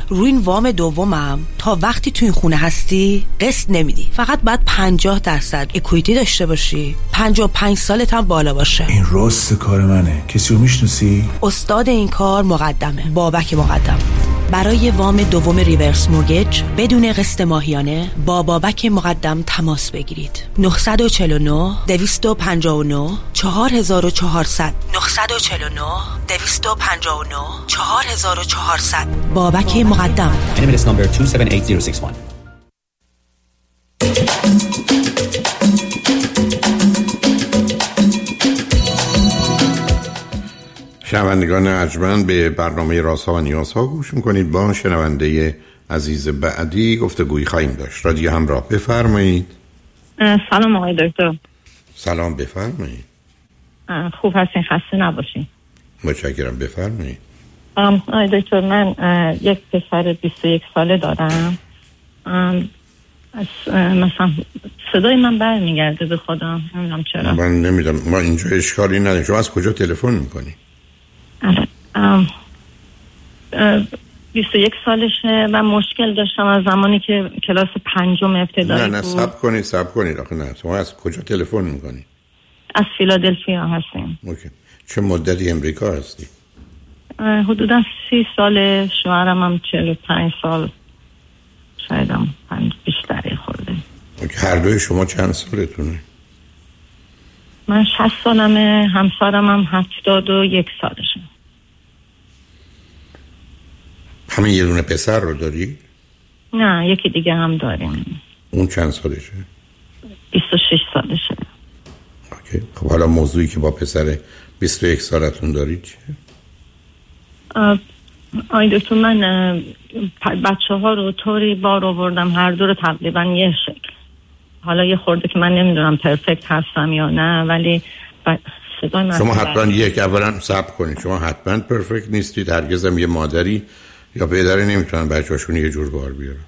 روی این وام دومم تا وقتی تو این خونه هستی قسط نمیدی. فقط باید 50% اکویتی داشته باشی، 55 سالت هم بالا باشه. این راست کار منه. کسی رو میشناسی؟ استاد این کار مقدمه، بابک مقدم. برای وام دوم ریورس مورگیج بدون قسط ماهیانه با بابک مقدم تماس بگیرید. 949 259 4400 949 259 4400 بابک مقدم. NMLS number 278061. شنوندگان ارجمند به برنامه رازها و نیازها گوش میکنید. با شنونده عزیز بعدی گفتگویی خواهیم داشت. رادیو همراه، بفرمایید. سلام آقای دکتر. سلام، بفرمایید. خوب هستین؟ خسته نباشین. متشکرم، بفرمایید. آقای دکتر، من یک پسر 21 ساله دارم. مثلا صدای من برمیگرده به خودم، نمیدونم چرا. من نمیدونم، ما اینجا اشکالی نداریم. شما از کجا تلفن میکنی؟ 21 سالشه. من مشکل داشتم از زمانی که کلاس 5 ابتدایی نه صبر کنید آخه نه. شما از کجا تلفن میکنی؟ از فیلادلفیا هستیم. اوکی. چه مدتی امریکا هستی؟ حدودا 30 ساله. شوهرم هم 45 سال، شاید هم بیشتری خورده. اوکی. هر دوی شما چند سالتونه؟ من 60 سالمه، همسرم هم 71 سالشه. همین یه دونه پسر رو داری؟ نه، یکی دیگه هم داریم. اون چند سالشه؟ 26 سالشه. اوکی. خب حالا موضوعی که با پسر 21 سالتون دارید چیه؟ آی دکتر، من بچه ها رو طوری بار آوردم، هر دو رو تقریبا یه شکل. حالا یه خورده که من نمیدونم پرفکت هستم یا نه، ولی شما حتما اولا صبر کنید. شما حتما پرفکت نیستید. هرگز هم یه مادری یا پدری نمیتونن بچه‌هاشون یه جور بار بیارن.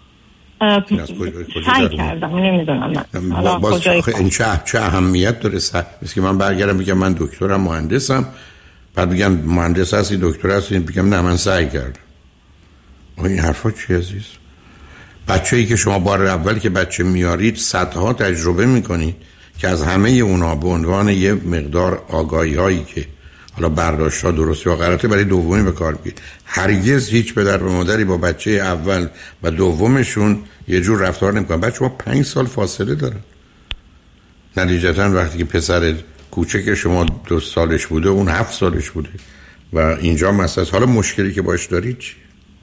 سعی کردم، نمیدونم این چه اهمیت داره؟ مثل که من برگردم بگم من دکترم، مهندسم، بعد بگم مهندس هستی، دکتر هستی، بگم نه من سعی کردم. این حرفا چی عزیز؟ بچه‌ای که شما بار اول که بچه میارید صدها تجربه میکنید که از همه اونا به عنوان یه مقدار آگاهی هایی که حالا برداشت‌ها درست یا غلطه برای دومی به کار بگیرید. هرگز هیچ پدر و مادری با بچه اول و دومشون یه جور رفتار نمی‌کنن. بچه‌ها 5 سال فاصله دارن. نتیجتاً وقتی که پسر کوچک شما 2 سالش بوده اون 7 سالش بوده و اینجا مسئله. حالا مشکلی که باش دارید چی؟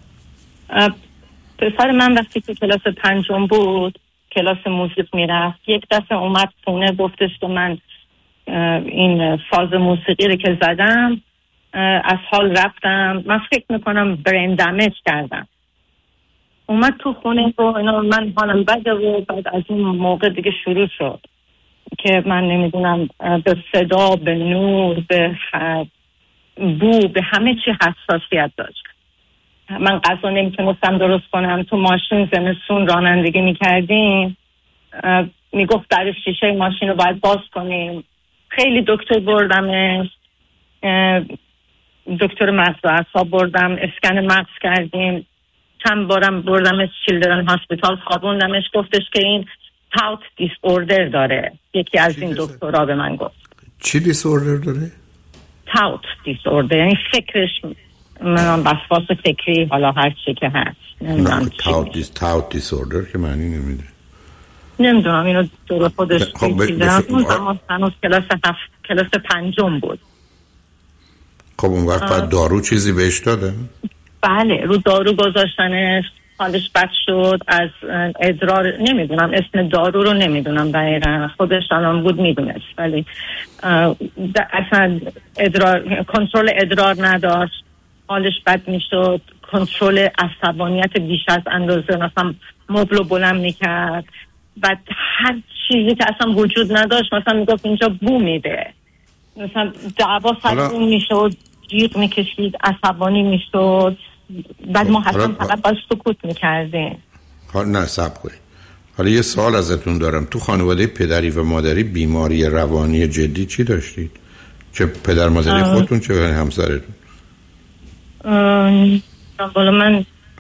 پسر من وقتی که کلاس 5 بود، کلاس موسیقی میرفت، یک دفعه اومد خونه گفتش که من این فاز موسیقی رو که زدم از حال رفتم، من فکر میکنم برین دمیج کردم. اومد تو خونه و من حالم بده و بعد از این موقع دیگه شروع شد که من نمیدونم به صدا، به نور، به بو، به همه چی حساسیت داشت. من غذا نمیتونستم درست کنم. تو ماشین زمستون رانندگی میکردیم، میگفت در شیشه ماشین رو باید باز کنیم. خیلی دکتر بردمش، دکتر مغز و اعصاب بردم، اسکن مغز کردیم، چند بارم بردمش چیلدرن هاسپیتال، خوابوندمش. گفتش که این تاوت دیس اوردر داره. یکی از این دکترها به من گفت. چی دیس اوردر داره؟ تاوت دیس اوردر، یعنی فکرش من وسواس فکری، حالا هر چی که هست. تاوت دیس اوردر که معنی نمیده. نمیدونم اینو دور خودش چیلدرن هنوز کلاس 5 بود. خب اون وقت بعد دارو چیزی بهش داده؟ بله، رو دارو گذاشتنش، حالش بد شد. از ادرار نمیدونم، اسم دارو رو نمیدونم دقیقا، خودش الان بود میدونست، ولی اصلا کنترل ادرار نداشت، حالش بد میشد. کنترل عصبانیت بیش از اندازه، مثلا مبل بلند میکرد، بعد هر چیزی که اصلا وجود نداشت مثلا میگفت اینجا بو میده، مثلا دعوا سرمون میشد، جیغ میکشید، عصبانی میشد. بعد ما حتما فقط باش سکوت میکردیم. نه صبر کنید. حالا یه سوال ازتون دارم. تو خانواده پدری و مادری بیماری روانی جدی چی داشتید؟ چه پدر مادری خودتون چه همسرتون؟ بالا من